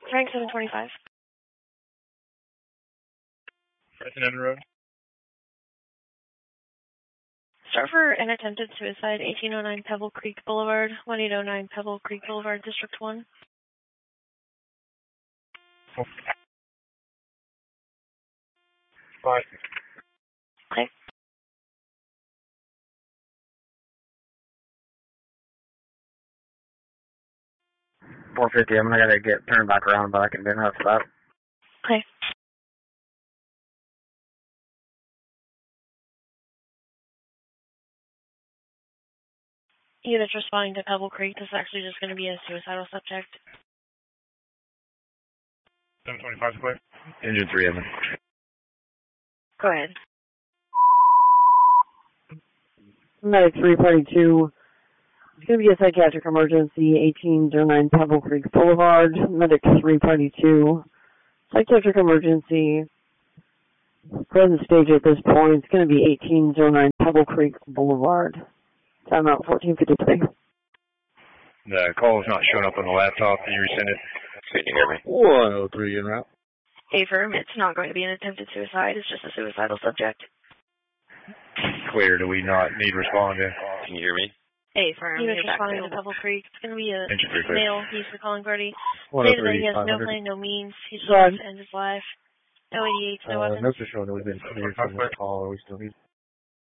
Frank 725. Preston End Road. Start for an attempted suicide, 1809 Pebble Creek Boulevard, 1809 Pebble Creek Boulevard, District 1. Oh. 5. Okay. $450, I'm gonna gotta get turned back around, but I can do enough for that. Okay. Units responding to Pebble Creek. This is actually just going to be a suicidal subject. 725 square. Engine 3 of them. Go ahead. Medic 342. It's going to be a psychiatric emergency, 1809 Pebble Creek Boulevard. Medic 342. Psychiatric emergency. Present stage at this point, it's going to be 1809 Pebble Creek Boulevard. Timeout 1453. The call is not showing up on the laptop. Can you resend it? Can you hear me? 103 en route. Affirm, it's not going to be an attempted suicide. It's just a suicidal subject. Clear. Do we not need responding? Can you hear me? Affirm, units responding to Pebble Creek. It's going to be a Engine 3 clear. male. He's the calling party. 103, Stated that he has no 500. plan, no means. He's trying to end his life. No 88s, no weapons. Notes are showing that we've been cleared from this call. Are we still need?